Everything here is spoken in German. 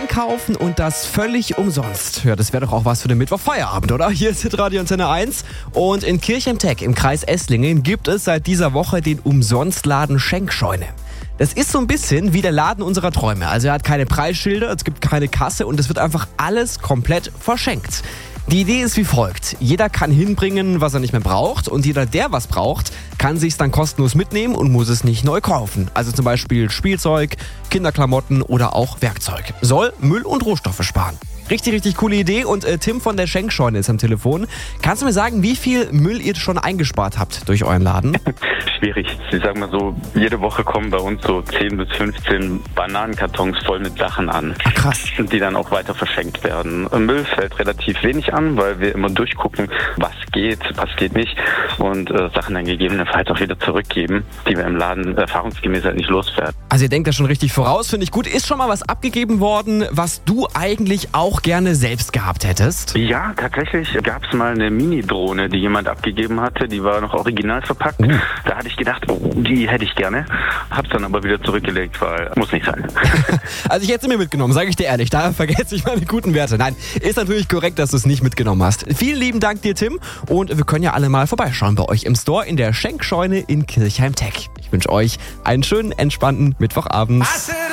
einkaufen und das völlig umsonst. Ja, das wäre doch auch was für den Mittwochfeierabend, oder? Hier ist Radio Antenne 1 und in Kirchheim-Teck im Kreis Esslingen gibt es seit dieser Woche den Umsonstladen Schenkscheune. Das ist so ein bisschen wie der Laden unserer Träume. Also er hat keine Preisschilder, es gibt keine Kasse und es wird einfach alles komplett verschenkt. Die Idee ist wie folgt. Jeder kann hinbringen, was er nicht mehr braucht und jeder, der was braucht, kann sich's dann kostenlos mitnehmen und muss es nicht neu kaufen. Also zum Beispiel Spielzeug, Kinderklamotten oder auch Werkzeug. Soll Müll und Rohstoffe sparen. Richtig, richtig coole Idee und Tim von der Schenkscheune ist am Telefon. Kannst du mir sagen, wie viel Müll ihr schon eingespart habt durch euren Laden? Schwierig. Ich sag mal so, jede Woche kommen bei uns so 10 bis 15 Bananenkartons voll mit Sachen an. Ach, krass. Die dann auch weiter verschenkt werden. Müll fällt relativ wenig an, weil wir immer durchgucken, was geht nicht und Sachen dann gegebenenfalls auch wieder zurückgeben, die wir im Laden erfahrungsgemäß halt nicht loswerden. Also ihr denkt da schon richtig voraus, finde ich gut. Ist schon mal was abgegeben worden, was du eigentlich auch gerne selbst gehabt hättest? Ja, tatsächlich gab es mal eine Mini-Drohne, die jemand abgegeben hatte. Die war noch original verpackt. Da hatte ich gedacht, die hätte ich gerne. Hab's dann aber wieder zurückgelegt, weil muss nicht sein. Also ich hätte sie mir mitgenommen, sage ich dir ehrlich. Da vergesse ich meine guten Werte. Nein, ist natürlich korrekt, dass du es nicht mitgenommen hast. Vielen lieben Dank dir, Tim. Und wir können ja alle mal vorbeischauen bei euch im Store in der Schenkscheune in Kirchheim-Teck. Ich wünsche euch einen schönen, entspannten Mittwochabend.